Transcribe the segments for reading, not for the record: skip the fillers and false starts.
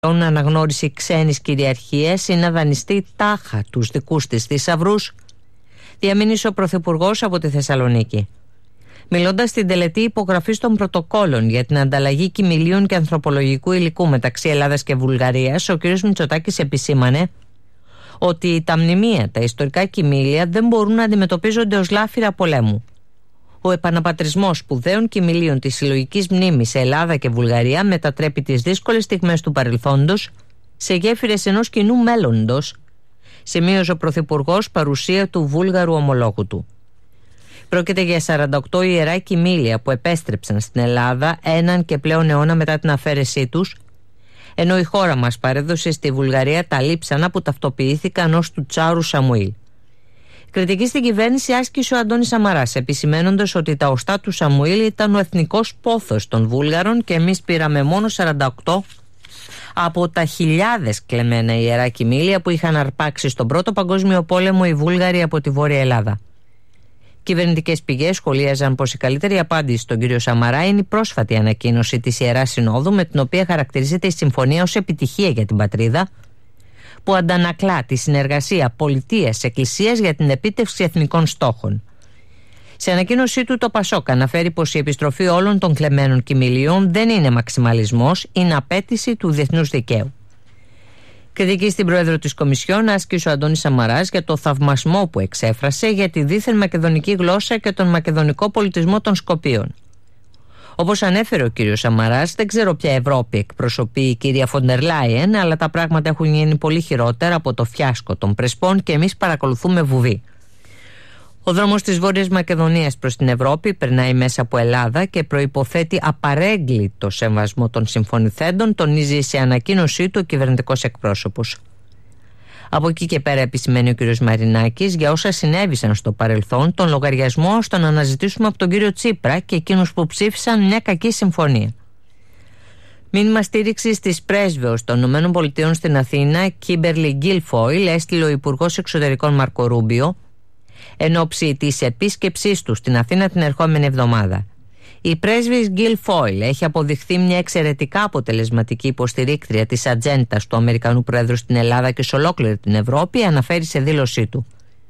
αναγνώριση ξένης κυριαρχίας ή να δανειστεί τάχα τους δικούς της θησαυρούς, διαμήνυσε ο Πρωθυπουργός από τη Θεσσαλονίκη. Μιλώντας στην τελετή υπογραφής των πρωτοκόλων για την ανταλλαγή κυμηλίων και ανθρωπολογικού υλικού μεταξύ Ελλάδας και Βουλγαρίας, ο κ. Μητσοτάκης επισήμανε ότι τα μνημεία, τα ιστορικά κυμήλια δεν μπορούν να αντιμετωπίζονται ως λάφυρα πολέμου. Ο επαναπατρισμός σπουδαίων κυμηλίων της συλλογικής μνήμης σε Ελλάδα και Βουλγαρία μετατρέπει τις δύσκολες στιγμές του παρελθόντος σε γέφυρες ενός κοινού μέλλοντος, σημείωσε ο Πρωθυπουργός παρουσία του Βούλγαρου ομολόγου του. Πρόκειται για 48 ιερά κυμήλια που επέστρεψαν στην Ελλάδα έναν και πλέον αιώνα μετά την αφαίρεσή τους, ενώ η χώρα μας παρέδωσε στη Βουλγαρία τα λείψανα που ταυτοποιήθηκαν ως του Τσάρου Σαμουήλ. Κριτική στην κυβέρνηση άσκησε ο Αντώνης Σαμαράς, επισημένοντας ότι τα οστά του Σαμουήλ ήταν ο εθνικός πόθος των Βούλγαρων και εμείς πήραμε μόνο 48 από τα χιλιάδες κλεμμένα ιερά κυμήλια που είχαν αρπάξει στον Πρώτο Παγκόσμιο Πόλεμο οι Βούλγαροι από τη Βόρεια Ελλάδα. Κυβερνητικές πηγές σχολίαζαν πως η καλύτερη απάντηση στον κύριο Σαμαρά είναι η πρόσφατη ανακοίνωση της Ιεράς Συνόδου, με την οποία χαρακτηρίζεται η συμφωνία ως επιτυχία για την πατρίδα, που αντανακλά τη συνεργασία πολιτείας-εκκλησίας για την επίτευξη εθνικών στόχων. Σε ανακοίνωσή του, το ΠΑΣΟΚ αναφέρει πως η επιστροφή όλων των κλεμμένων κυμηλίων δεν είναι μαξιμαλισμός, είναι απέτηση του διεθνούς δικαίου. Κριτική στην πρόεδρο της Κομισιόν άσκησε ο Αντώνης Σαμαράς για το θαυμασμό που εξέφρασε για τη δίθεν μακεδονική γλώσσα και τον μακεδονικό πολιτισμό των Σκοπίων. Όπως ανέφερε ο κύριος Σαμαράς, δεν ξέρω ποια Ευρώπη εκπροσωπεί η κυρία Φοντερ Λάιεν, αλλά τα πράγματα έχουν γίνει πολύ χειρότερα από το φιάσκο των Πρεσπών και εμείς παρακολουθούμε βουβή. Ο δρόμος της Βόρειας Μακεδονίας προς την Ευρώπη περνάει μέσα από Ελλάδα και προϋποθέτει απαρέγκλητο σεβασμό των συμφωνηθέντων, τονίζει σε ανακοίνωσή του ο κυβερνητικός εκπρόσωπος. Από εκεί και πέρα, επισημαίνει ο κ. Μαρινάκης, για όσα συνέβησαν στο παρελθόν, τον λογαριασμό στο να αναζητήσουμε από τον κύριο Τσίπρα και εκείνους που ψήφισαν μια κακή συμφωνία. Μήνυμα στήριξης της πρέσβεως των ΗΠΑ στην Αθήνα, Κίμπερλι Γκίλφοιλ, έστειλε ο Υπουργός Εξωτερικών Μάρκο Ρούμπιο εν ώψη της επίσκεψής του στην Αθήνα την ερχόμενη εβδομάδα. Η πρέσβης Γκίλ Φόιλ έχει αποδειχθεί μια εξαιρετικά αποτελεσματική υποστηρίκτρια της ατζέντας του Αμερικανού Πρόεδρου στην Ελλάδα και σε ολόκληρη την Ευρώπη, αναφέρει σε δήλωσή του.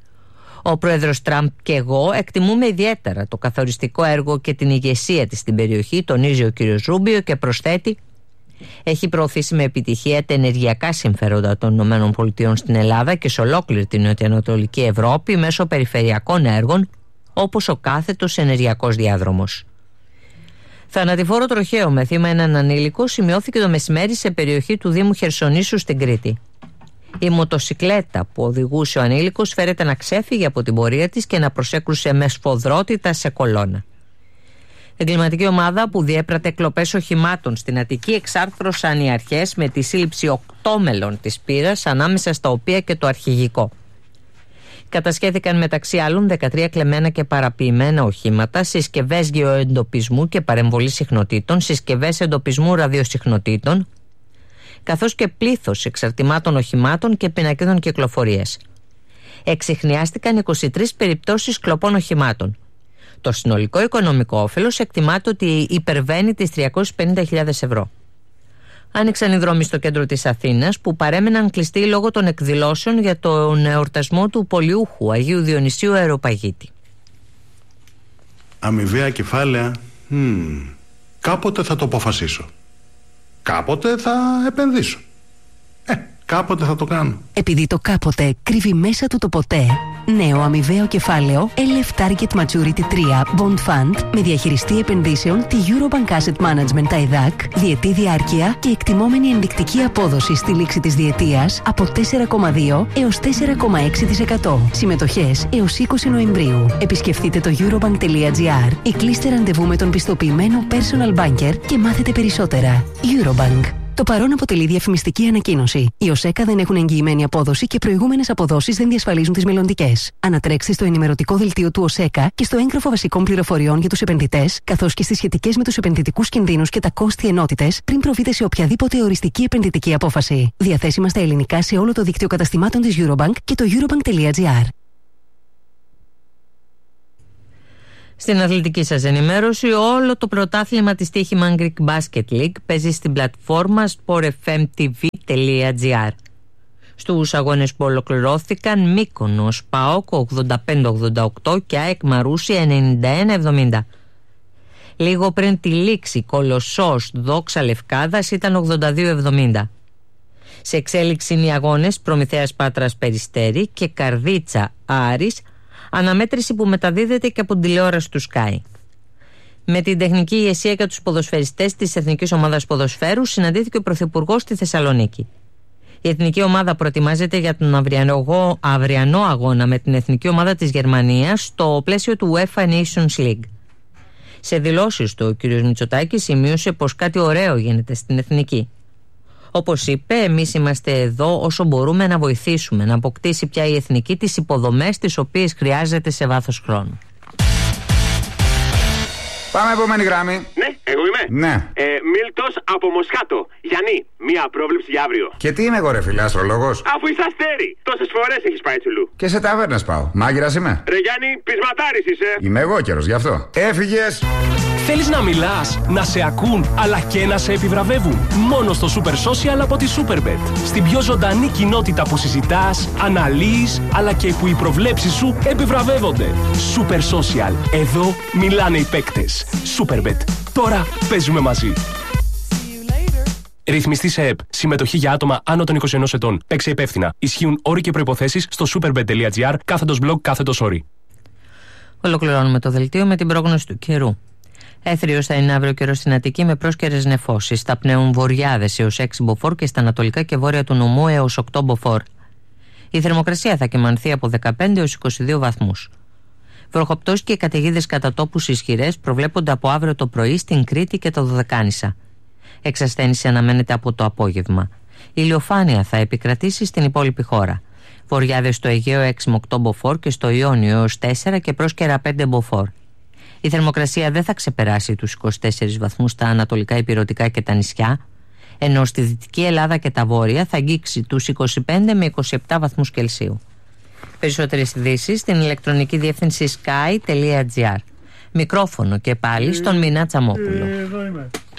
Ο Πρόεδρος Τραμπ και εγώ εκτιμούμε ιδιαίτερα το καθοριστικό έργο και την ηγεσία της στην περιοχή, τονίζει ο κ. Ρούμπιο και προσθέτει: έχει προωθήσει με επιτυχία τα ενεργειακά συμφέροντα των ΗΠΑ στην Ελλάδα και σε ολόκληρη την νοτιοανατολική Ευρώπη μέσω περιφερειακών έργων όπως ο κάθετος ενεργειακός διάδρομος. Θανατηφόρο τροχαίο με θύμα έναν ανήλικο σημειώθηκε το μεσημέρι σε περιοχή του Δήμου Χερσονήσου στην Κρήτη. Η μοτοσικλέτα που οδηγούσε ο ανήλικος φέρεται να ξέφυγε από την πορεία της και να προσέκρουσε με σφοδρότητα σε κολόνα. Εγκληματική ομάδα που διέπρατε κλοπές οχημάτων στην Αττική εξάρθρωσαν οι αρχές με τη σύλληψη 8 μελών της πύρας, ανάμεσα στα οποία και το αρχηγικό. Κατασχέθηκαν μεταξύ άλλων 13 κλεμμένα και παραποιημένα οχήματα, συσκευές γεωεντοπισμού και παρεμβολής συχνοτήτων, συσκευές εντοπισμού ραδιοσυχνοτήτων, καθώς και πλήθος εξαρτημάτων οχημάτων και πινακίδων κυκλοφορίας. Εξιχνιάστηκαν 23 περιπτώσεις κλοπών οχημάτων. Το συνολικό οικονομικό όφελος εκτιμάται ότι υπερβαίνει τις 350.000 ευρώ. Άνοιξαν οι δρόμοι στο κέντρο της Αθήνας που παρέμεναν κλειστοί λόγω των εκδηλώσεων για τον εορτασμό του πολιούχου Αγίου Διονυσίου Αεροπαγίτη. Αμοιβαία κεφάλαια, κάποτε θα το αποφασίσω. Κάποτε θα επενδύσω. Κάποτε θα το κάνω. Επειδή το κάποτε κρύβει μέσα του το ποτέ, νέο αμοιβαίο κεφάλαιο LF Target Maturity 3 Bond Fund με διαχειριστή επενδύσεων τη Eurobank Asset Management ΤΑΙΔΑΚ, διετή διάρκεια και εκτιμόμενη ενδεικτική απόδοση στη λήξη της διετίας από 4,2 έως 4,6%. Συμμετοχές έως 20 Νοεμβρίου. Επισκεφτείτε το eurobank.gr ή κλείστε ραντεβού με τον πιστοποιημένο personal banker και μάθετε περισσότερα. Eurobank. Το παρόν αποτελεί διαφημιστική ανακοίνωση. Οι ΟΣΕΚΑ δεν έχουν εγγυημένη απόδοση και προηγούμενες αποδόσεις δεν διασφαλίζουν τις μελλοντικές. Ανατρέξτε στο ενημερωτικό δελτίο του ΟΣΕΚΑ και στο έγγραφο βασικών πληροφοριών για τους επενδυτές, καθώς και στις σχετικές με τους επενδυτικούς κινδύνους και τα κόστη ενότητες, πριν προβείτε σε οποιαδήποτε οριστική επενδυτική απόφαση. Διαθέσιμα στα ελληνικά σε όλο το δίκτυο καταστημάτων της Eurobank και το eurobank.gr. Στην αθλητική σας ενημέρωση, όλο το πρωτάθλημα της Τύχημαν Greek Basket League παίζει στην πλατφόρμα sportfmtv.gr. Στους αγώνες που ολοκληρώθηκαν, Μύκονος ΠΑΟΚ 85-88 και ΑΕΚ Μαρούσι 91-70. Λίγο πριν τη λήξη, Κολοσσός Δόξα Λευκάδας ήταν 82-70. Σε εξέλιξη είναι οι αγώνες Προμηθέας Πάτρας Περιστέρη και Καρδίτσα Άρης, αναμέτρηση που μεταδίδεται και από την τηλεόραση του Sky. Με την τεχνική ηγεσία και τους ποδοσφαιριστές της Εθνικής Ομάδας Ποδοσφαίρου συναντήθηκε ο Πρωθυπουργός στη Θεσσαλονίκη. Η Εθνική Ομάδα προετοιμάζεται για τον αυριανό αγώνα με την Εθνική Ομάδα της Γερμανίας στο πλαίσιο του UEFA Nations League. Σε δηλώσεις του, ο κ. Μητσοτάκης σημείωσε πως κάτι ωραίο γίνεται στην Εθνική. Όπως είπε, εμείς είμαστε εδώ όσο μπορούμε να βοηθήσουμε να αποκτήσει πια η Εθνική τις υποδομές τις οποίες χρειάζεται σε βάθος χρόνου. Πάμε επόμενη γράμμη. Ναι, εγώ είμαι. Ναι. Μίλτος από Μοσχάτο. Γιάννη, μία πρόβλεψη για αύριο. Και τι είμαι εγώ, ρε φίλε, αστρολόγος? Αφού είσαι αστέρι, τόσες φορές έχεις πάει τσουλού. Και σε ταβέρνες πάω. Μάγειρας είμαι. Ρε Γιάννη, πεισματάρης είσαι. Είμαι εγώ καιρος γι' αυτό. Έφυγες. Θέλεις να μιλάς, να σε ακούν, αλλά και να σε επιβραβεύουν? Μόνο στο Super Social από τη Superbet. Στην πιο ζωντανή κοινότητα που συζητάς, αναλύεις, αλλά και που οι προβλέψεις σου επιβραβεύονται. Super Social. Εδώ μιλάνε οι παίκτες. Superbet. Τώρα παίζουμε μαζί. Ρυθμιστή σε ΕΠ. Συμμετοχή για άτομα άνω των 21 ετών. Παίξε υπεύθυνα. Ισχύουν όροι και προϋποθέσεις στο superbet.gr/blog/όροι. Ολοκληρώνουμε το δελτίο με την πρόγνωση του καιρού. Έθριος θα είναι αύριο καιρός στην Αττική με πρόσκαιρες νεφώσεις. Θα πνέουν βορειάδες έως 6 μποφόρ και στα ανατολικά και βόρεια του νομού έως 8 μποφόρ. Η θερμοκρασία θα κυμανθεί από 15 έως 22 βαθμούς. Βροχοπτώσεις και καταιγίδες κατά τόπους ισχυρές προβλέπονται από αύριο το πρωί στην Κρήτη και τα Δωδεκάνησα. Εξασθένηση αναμένεται από το απόγευμα. Η ηλιοφάνεια θα επικρατήσει στην υπόλοιπη χώρα. Βορειάδες στο Αιγαίο 6 με 8 μποφόρ και στο Ιόνιο έως 4 και πρόσκαιρα 5 μποφόρ. Η θερμοκρασία δεν θα ξεπεράσει τους 24 βαθμούς στα ανατολικά ηπειρωτικά και τα νησιά, ενώ στη Δυτική Ελλάδα και τα Βόρεια θα αγγίξει τους 25 με 27 βαθμούς Κελσίου. Περισσότερες ειδήσεις στην ηλεκτρονική διεύθυνση sky.gr. Μικρόφωνο και πάλι στον Μινά Τσαμόπουλο. Εδώ είμαι.